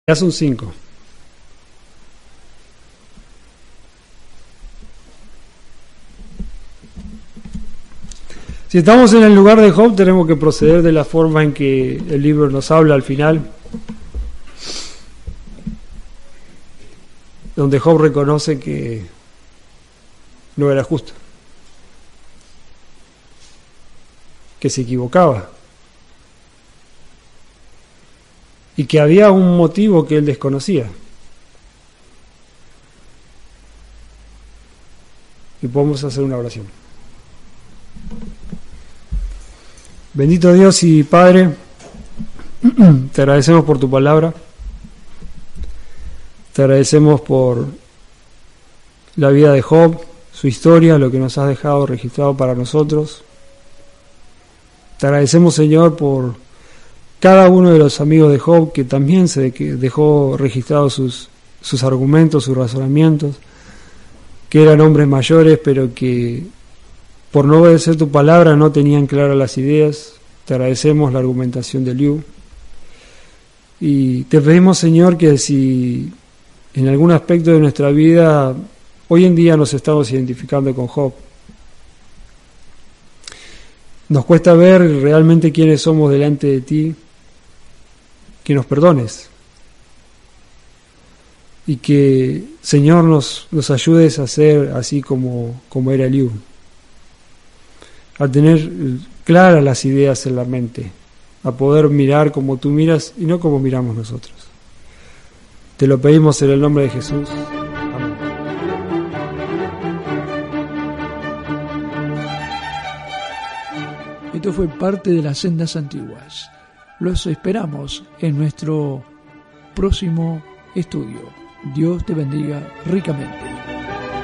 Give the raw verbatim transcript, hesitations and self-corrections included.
Ya son cinco. Si estamos en el lugar de Job, tenemos que proceder de la forma en que el libro nos habla al final, donde Job reconoce que no era justo, que se equivocaba y que había un motivo que él desconocía. Y podemos hacer una oración. Bendito Dios y Padre, te agradecemos por tu palabra, te agradecemos por la vida de Job, su historia, lo que nos has dejado registrado para nosotros. Te agradecemos, Señor, por cada uno de los amigos de Job que también se dejó registrados sus, sus argumentos, sus razonamientos, que eran hombres mayores, pero que por no obedecer tu palabra no tenían claras las ideas. Te agradecemos la argumentación de Liu. Y te pedimos, Señor, que si en algún aspecto de nuestra vida hoy en día nos estamos identificando con Job, nos cuesta ver realmente quiénes somos delante de ti, que nos perdones. Y que, Señor, nos, nos ayudes a ser así como, como era Liu, a tener claras las ideas en la mente, a poder mirar como tú miras y no como miramos nosotros. Te lo pedimos en el nombre de Jesús. Amén. Esto fue parte de las Sendas Antiguas. Los esperamos en nuestro próximo estudio. Dios te bendiga ricamente.